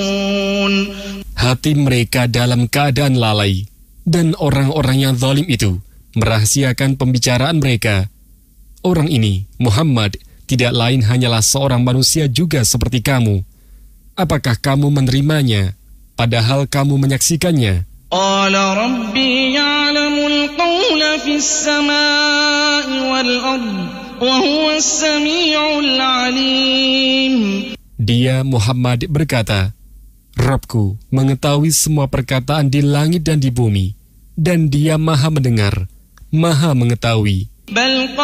Hati mereka dalam keadaan lalai, dan orang-orang yang zalim itu merahasiakan pembicaraan mereka. Orang ini, Muhammad, tidak lain hanyalah seorang manusia juga seperti kamu. Apakah kamu menerimanya, padahal kamu menyaksikannya? Qala Rabbi ya'lamul qawla fis samaa'i wal ard, wa huwas sami'ul 'alim. Dia, Muhammad, berkata, Rabbku mengetahui semua perkataan di langit dan di bumi, dan Dia maha mendengar, maha mengetahui.